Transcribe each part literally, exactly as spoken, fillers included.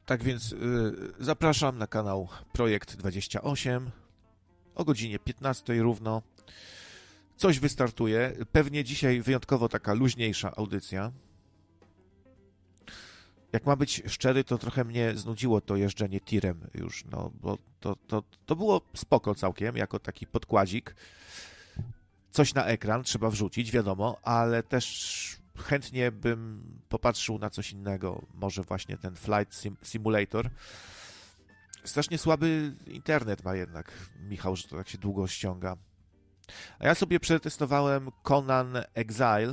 Tak więc yy, zapraszam na kanał Projekt dwadzieścia osiem o godzinie piętnastej równo. Coś wystartuje. Pewnie dzisiaj wyjątkowo taka luźniejsza audycja. Jak ma być szczery, to trochę mnie znudziło to jeżdżenie tirem już, no bo to, to, to było spoko całkiem, jako taki podkładzik. Coś na ekran trzeba wrzucić, wiadomo, ale też chętnie bym popatrzył na coś innego. Może właśnie ten Flight Sim- Simulator. Strasznie słaby internet ma jednak, Michał, że to tak się długo ściąga. A ja sobie przetestowałem Conan Exile,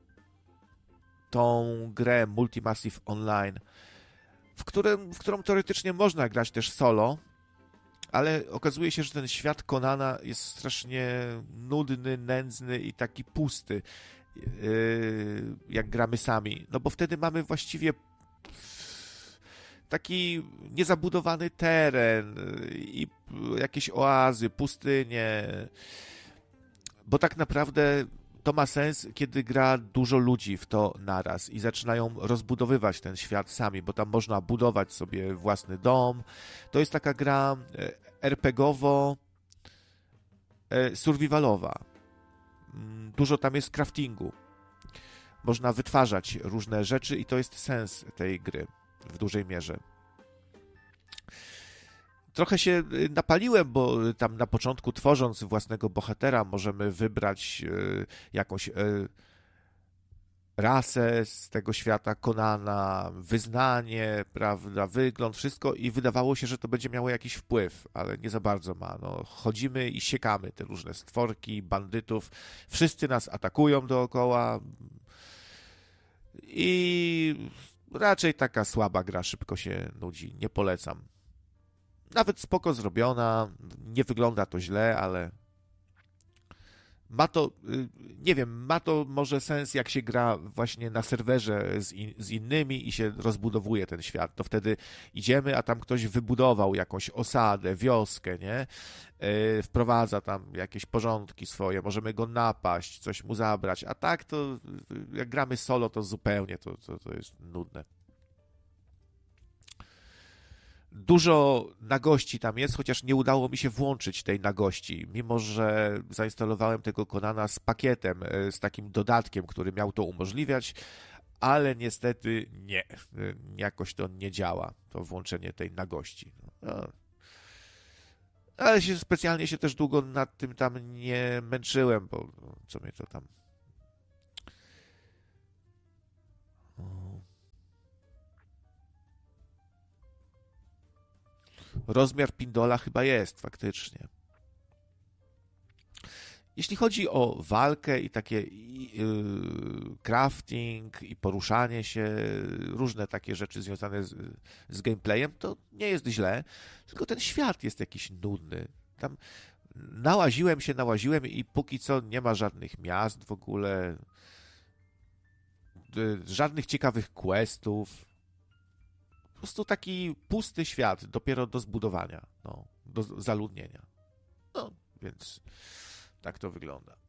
tą grę Multimassive Online, w, którym, w którą teoretycznie można grać też solo, ale okazuje się, że ten świat Conana jest strasznie nudny, nędzny i taki pusty, yy, jak gramy sami. No bo wtedy mamy właściwie taki niezabudowany teren i jakieś oazy, pustynie, bo tak naprawdę to ma sens, kiedy gra dużo ludzi w to naraz i zaczynają rozbudowywać ten świat sami, bo tam można budować sobie własny dom. To jest taka gra RPGowo survivalowa. Dużo tam jest craftingu. Można wytwarzać różne rzeczy i to jest sens tej gry w dużej mierze. Trochę się napaliłem, bo tam na początku, tworząc własnego bohatera, możemy wybrać jakąś rasę z tego świata Conana, wyznanie, prawda, wygląd, wszystko i wydawało się, że to będzie miało jakiś wpływ, ale nie za bardzo ma. No, chodzimy i siekamy te różne stworki, bandytów, wszyscy nas atakują dookoła i raczej taka słaba gra, szybko się nudzi, nie polecam. Nawet spoko zrobiona, nie wygląda to źle, ale ma to, nie wiem, ma to może sens, jak się gra właśnie na serwerze z, in, z innymi i się rozbudowuje ten świat. To wtedy idziemy, a tam ktoś wybudował jakąś osadę, wioskę, nie? Yy, wprowadza tam jakieś porządki swoje, możemy go napaść, coś mu zabrać, a tak to jak gramy solo, to zupełnie to, to, to jest nudne. Dużo nagości tam jest, chociaż nie udało mi się włączyć tej nagości, mimo że zainstalowałem tego Conana z pakietem, z takim dodatkiem, który miał to umożliwiać, ale niestety nie, jakoś to nie działa, to włączenie tej nagości. No. Ale się, specjalnie się też długo nad tym tam nie męczyłem, bo co mnie to tam... Rozmiar pindola chyba jest, faktycznie. Jeśli chodzi o walkę i takie yy, crafting i poruszanie się, różne takie rzeczy związane z, z gameplayem, to nie jest źle, tylko ten świat jest jakiś nudny. Tam nałaziłem się, nałaziłem i póki co nie ma żadnych miast w ogóle, yy, żadnych ciekawych questów. Po prostu taki pusty świat, dopiero do zbudowania, no, do zaludnienia. No, więc tak to wygląda.